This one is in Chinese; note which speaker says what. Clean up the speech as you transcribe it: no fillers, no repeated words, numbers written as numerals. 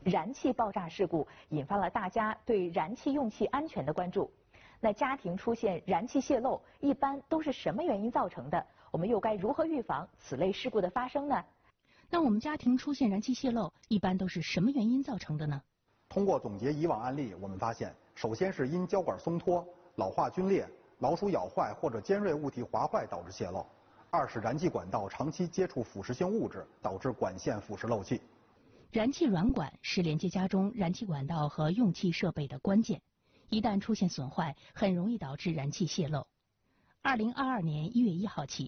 Speaker 1: 燃气爆炸事故引发了大家对燃气用气安全的关注。那家庭出现燃气泄漏，一般都是什么原因造成的？我们又该如何预防此类事故的发生呢？
Speaker 2: 那我们家庭出现燃气泄漏，一般都是什么原因造成的呢？
Speaker 3: 通过总结以往案例，我们发现，首先是因胶管松脱、老化皲裂、老鼠咬坏或者尖锐物体划坏导致泄漏；二是燃气管道长期接触腐蚀性物质，导致管线腐蚀漏气。
Speaker 2: 燃气软管是连接家中燃气管道和用气设备的关键，一旦出现损坏，很容易导致燃气泄漏。2022年1月1号起，